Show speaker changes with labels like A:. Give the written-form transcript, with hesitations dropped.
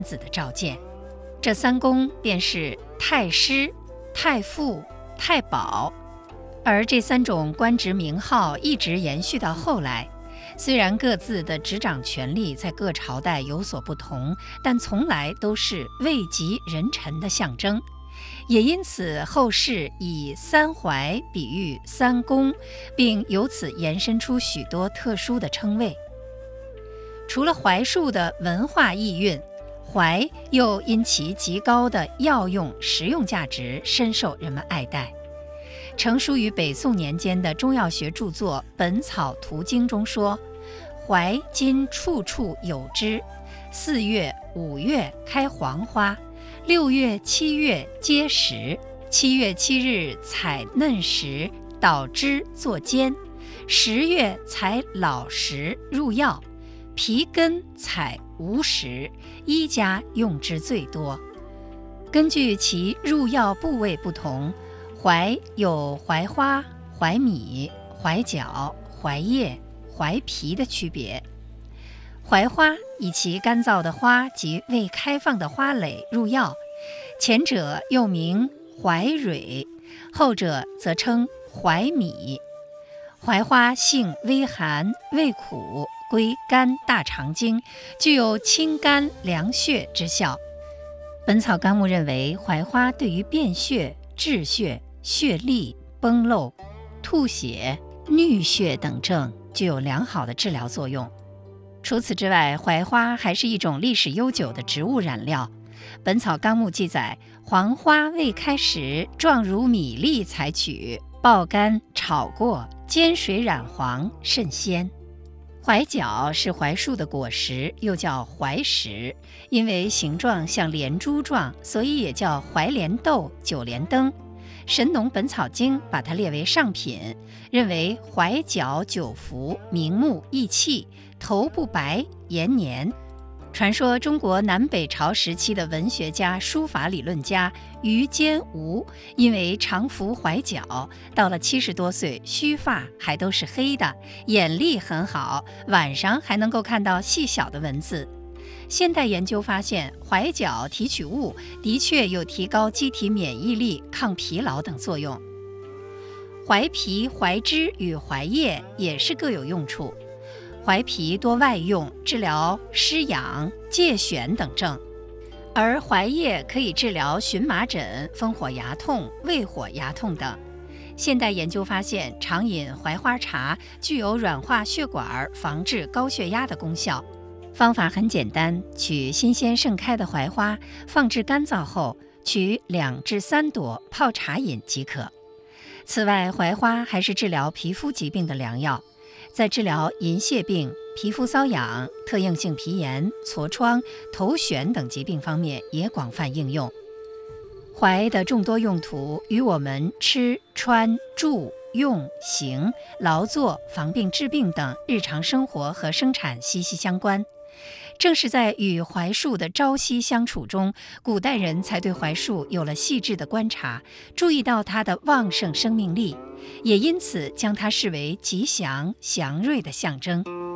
A: 子的召见。这三公便是太师、太傅、太保，而这三种官职名号一直延续到后来。虽然各自的执掌权力在各朝代有所不同，但从来都是位极人臣的象征。也因此，后世以三淮比喻三公，并由此延伸出许多特殊的称谓。除了槐树的文化意蕴，槐又因其极高的药用实用价值，深受人们爱戴。成书于北宋年间的中药学著作《本草图经》中说：“槐今处处有之，4月、5月开黄花，6月、7月皆实，7月7日采嫩实，捣汁作煎，10月采老实入药，皮根采无实，医家用之最多。”根据其入药部位不同，槐有槐花、槐米、槐角、槐叶、槐皮的区别。槐花以其干燥的花及未开放的花蕾入药，前者又名槐蕊，后者则称槐米。槐花性微寒，味苦，归肝大肠经，具有清肝凉血之效。本草纲目认为，槐花对于便血、滞血、血痢、崩漏、吐血、衄血等症具有良好的治疗作用。除此之外，槐花还是一种历史悠久的植物染料。本草纲目记载，黄花未开时，状如米粒，采取爆干炒过，煎水染黄，甚鲜。槐角是槐树的果实，又叫槐实，因为形状像连珠状，所以也叫槐莲豆、九莲灯。《神农本草经》把它列为上品，认为槐角久服，明目益气，头不白，延年。传说中国南北朝时期的文学家、书法理论家于坚吾，因为常服槐角，到了70多岁，须发还都是黑的，眼力很好，晚上还能够看到细小的文字。现代研究发现，槐角提取物的确有提高机体免疫力、抗疲劳等作用。槐皮、槐汁与槐叶也是各有用处。槐皮多外用，治疗湿痒、疥癣等症，而槐叶可以治疗荨麻疹、风火牙痛、胃火牙痛等。现代研究发现，常饮槐花茶具有软化血管、防治高血压的功效。方法很简单，取新鲜盛开的槐花，放置干燥后，取2至3朵泡茶饮即可。此外，槐花还是治疗皮肤疾病的良药。在治疗银屑病、皮肤瘙痒、特应性皮炎、痤疮、头癣等疾病方面也广泛应用。槐的众多用途与我们吃、穿、住、用、行、劳作、防病治病等日常生活和生产息息相关。正是在与槐树的朝夕相处中，古代人才对槐树有了细致的观察，注意到它的旺盛生命力，也因此将它视为吉祥祥瑞的象征。